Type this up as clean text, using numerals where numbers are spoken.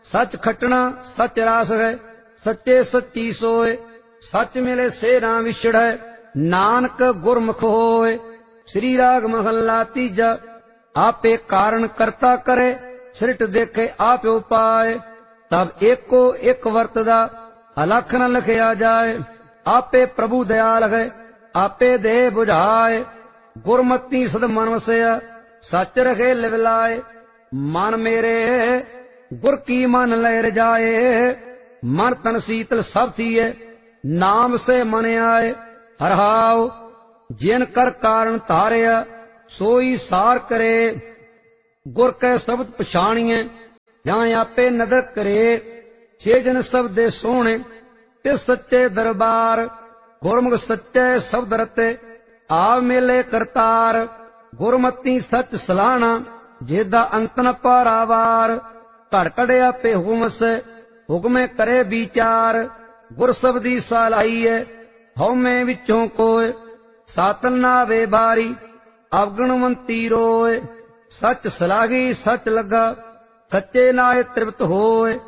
सच खटना सच रास है, सच्चे सच्ची सोए। सच मिले से ना विछड़ै, नानक गुरमुख होए। श्री राग महला तीजा। आपे कारण करता करे, सृट देखे आप उपाय। तब एको एक वर्तदा, अलख न लखया जाए। आपे प्रभु दयाल है, आपे दे बुझाए। गुरमति सद मन वसया, सच रखे लिवलाए। मन मेरे गुर की मन लय रजाए। मन तन शीतल सब थिए, नाम से मन आए। हरहाओ जिन कर कारण धारिया, सोई सार करे। गुर कै शब्द पछाणिए, जहाँ आपे नदर करे। छे जन शब्दे सोहणे, तिस सच्चे दरबार। गुरमुख सच्चे शब्द रते, आव मेले करतार। गुरमति सच सलाहना, जेदा अंत न पारावार। घड़ घड़ आपे हुक्म से, हुक्मे करे विचार। गुर शब्दी सलाई है, हौमे विचों कोय। सातन नावे बारी, अवगुणवंती रोए। सच सलाही सच लगा, सच्चे नाय तृप्त होए।